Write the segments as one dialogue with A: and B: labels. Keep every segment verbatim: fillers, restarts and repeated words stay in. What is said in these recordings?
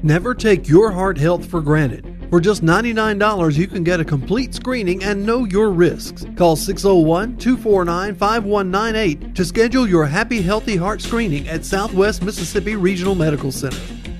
A: Never take your heart health for granted. For just ninety-nine dollars, you can get a complete screening and know your risks. Call six oh one, two four nine, five one nine eight to schedule your Happy Healthy Heart screening at Southwest Mississippi Regional Medical Center.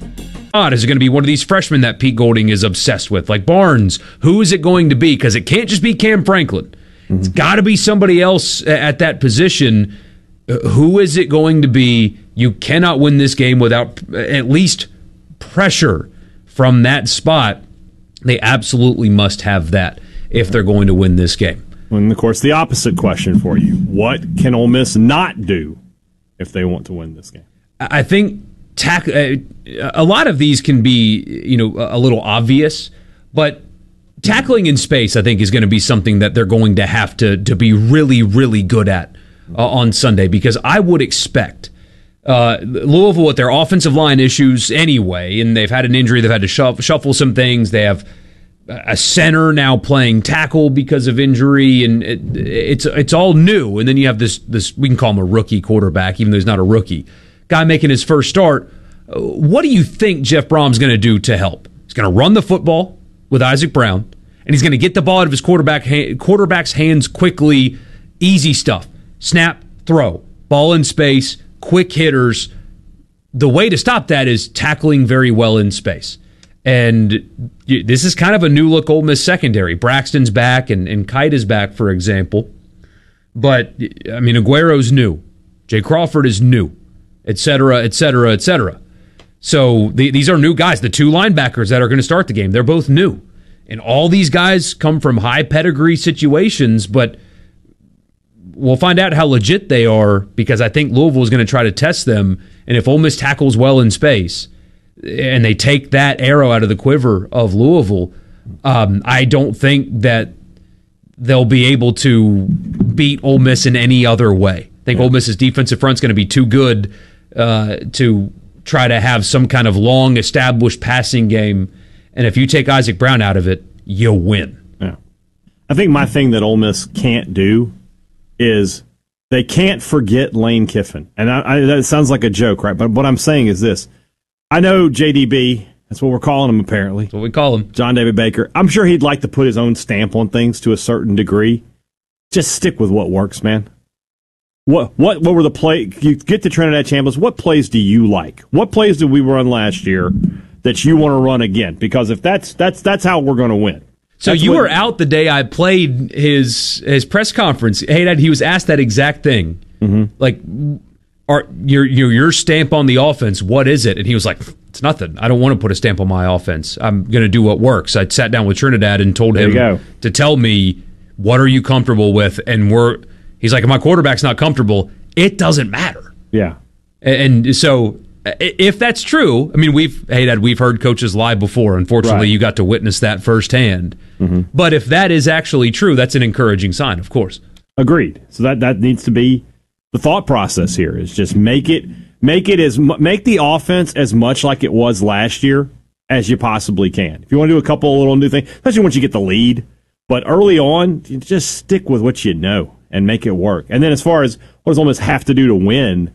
B: Is it going to be one of these freshmen that Pete Golding is obsessed with, like Barnes? Who is it going to be? Because it can't just be Cam Franklin. Mm-hmm. It's got to be somebody else at that position. Uh, who is it going to be? You cannot win this game without at least pressure from that spot. They absolutely must have that if they're going to win this game.
C: And, of course, the opposite question for you. What can Ole Miss not do if they want to win this game?
B: I think tack, uh, a lot of these can be, you know, a little obvious, but tackling in space, I think, is going to be something that they're going to have to, to be really, really good at uh, on Sunday, because I would expect Uh, Louisville with their offensive line issues anyway, and they've had an injury. They've had to shuff, shuffle some things. They have a center now playing tackle because of injury, and it, it's it's all new. And then you have this this we can call him a rookie quarterback, even though he's not a rookie. Guy making his first start. What do you think Jeff Brom's going to do to help? He's going to run the football with Isaac Brown, and he's going to get the ball out of his quarterback ha- quarterback's hands quickly. Easy stuff. Snap, throw, ball in space. Quick hitters. The way to stop that is tackling very well in space. And this is kind of a new look Ole Miss secondary. Braxton's back and, and Kite is back, for example. But, I mean, Aguero's new. Jay Crawford is new, et cetera, et cetera, et cetera. So the, these are new guys. The two linebackers that are going to start the game, they're both new. And all these guys come from high pedigree situations, but we'll find out how legit they are, because I think Louisville is going to try to test them. And if Ole Miss tackles well in space and they take that arrow out of the quiver of Louisville, um, I don't think that they'll be able to beat Ole Miss in any other way. I think yeah. Ole Miss's defensive front's going to be too good uh, to try to have some kind of long established passing game. And if you take Isaac Brown out of it, you win.
C: Yeah. I think my thing that Ole Miss can't do is they can't forget Lane Kiffin. And I, I, that sounds like a joke, right? But what I'm saying is this. I know J D B, that's what we're calling him apparently.
B: That's what we call him.
C: John David Baker. I'm sure he'd like to put his own stamp on things to a certain degree. Just stick with what works, man. What what what were the play? You get to Trinidad Chambliss, what plays do you like? What plays did we run last year that you want to run again? Because if that's that's that's how we're going to win.
B: So
C: That's
B: you
C: what,
B: were out the day I played his his press conference. Hey, Dad, he was asked that exact thing. Mm-hmm. Like, are your, your your stamp on the offense? What is it? And he was like, "It's nothing. I don't want to put a stamp on my offense. I'm going to do what works." I sat down with Trinidad and told
C: there
B: him to tell me, what are you comfortable with? And we're he's like, if my quarterback's not comfortable, it doesn't matter.
C: Yeah.
B: And, and so. If that's true, I mean, we've hey, Dad, we've heard coaches lie before. Unfortunately, right. You got to witness that firsthand. Mm-hmm. But if that is actually true, that's an encouraging sign, of course.
C: Agreed. So that, that needs to be the thought process here. Is just make it make it as make the offense as much like it was last year as you possibly can. If you want to do a couple of little new things, especially once you get the lead, but early on, you just stick with what you know and make it work. And then as far as what does Ole Miss have to do to win.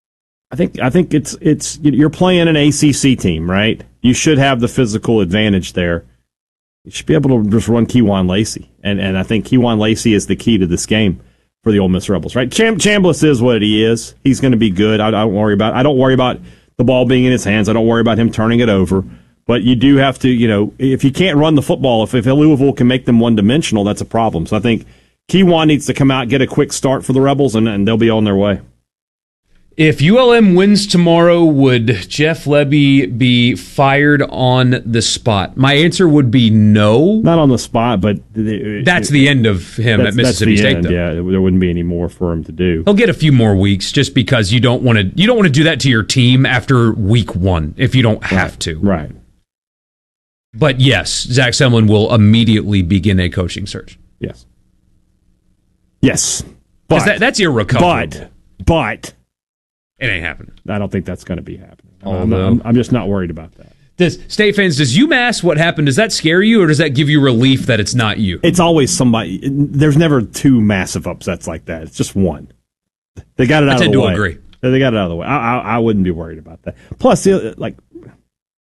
C: I think I think it's it's you're playing an A C C team, right? You should have the physical advantage there. You should be able to just run Kejuan Lacey, and and I think Kejuan Lacey is the key to this game for the Ole Miss Rebels, right? Cham- Chambliss is what he is. He's going to be good. I, I don't worry about I don't worry about the ball being in his hands. I don't worry about him turning it over. But you do have to, you know, if you can't run the football, if if Louisville can make them one dimensional, that's a problem. So I think Kejuan needs to come out, get a quick start for the Rebels, and, and they'll be on their way.
B: If U L M wins tomorrow, would Jeff Lebby be fired on the spot? My answer would be no.
C: Not on the spot, but... It,
B: that's it, the end of him at Mississippi State, end, though.
C: Yeah, there wouldn't be any more for him to do.
B: He'll get a few more weeks just because you don't want to you don't want to do that to your team after week one if you don't have
C: right.
B: to.
C: Right.
B: But yes, Zach Semlin will immediately begin a coaching search.
C: Yes. Yes. But...
B: That, that's irrecoverable.
C: But... But...
B: It ain't happening.
C: I don't think that's going to be happening.
B: Although,
C: I'm, I'm just not worried about that.
B: Does State fans, does UMass what happened, does that scare you, or does that give you relief that it's not you?
C: It's always somebody. There's never two massive upsets like that. It's just one. They got it out of the way. I
B: tend to agree.
C: They got it out of the way. I, I, I wouldn't be worried about that. Plus, like,